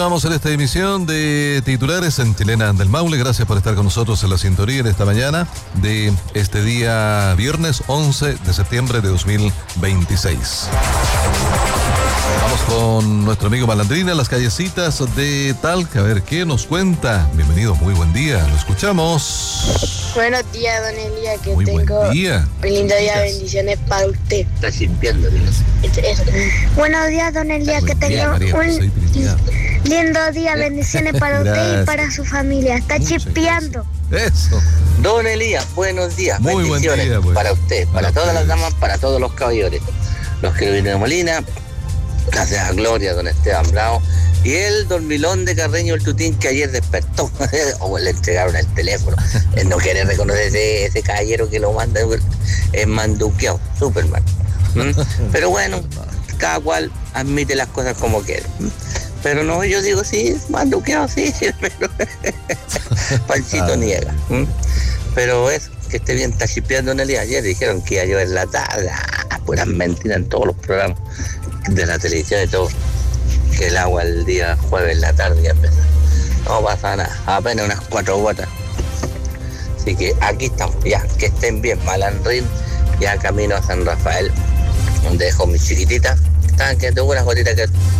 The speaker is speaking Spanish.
Vamos en esta emisión de titulares en Chilena del Maule. Gracias por estar con nosotros en la sintonía en esta mañana de este día viernes 11 de septiembre de 2026. Vamos con nuestro amigo Malandrina en las callecitas de Talca. A ver qué nos cuenta. Bienvenido, muy buen día. Lo escuchamos. Buenos días, don Elías, que Muy tengo buen día. un lindo día, bendiciones para usted. Está limpiando, digas. Buenos días, don Elías, que tenga un lindo día, bendiciones para usted y para su familia. Está chispeando. Eso. Don Elías, buenos días. Muy buen bendiciones día, pues. para usted, para todas las damas, para todos los caballeros, los que vienen de Molina, gracias a Gloria, don Esteban Bravo, y el dormilón de Carreño, el Tutín, que ayer despertó, o le entregaron el teléfono. Él no quiere reconocer ese caballero que lo manda, es manduqueado, Superman. Pero bueno, cada cual admite las cosas como quiere. Pero no, yo digo, sí, manduqueado, sí, pero Panchito niega. Pero eso, que esté bien, está chispeando en el día. Ayer dijeron que iba a llover en la tarde, puras mentiras en todos los programas de la televisión y todo, que el agua el día jueves en la tarde ya empezó. No pasa nada, apenas unas 4 gotas. Así que aquí estamos, ya, que estén bien, Malandrín, ya camino a San Rafael, donde dejo mis chiquititas, estaban quedando unas gotitas que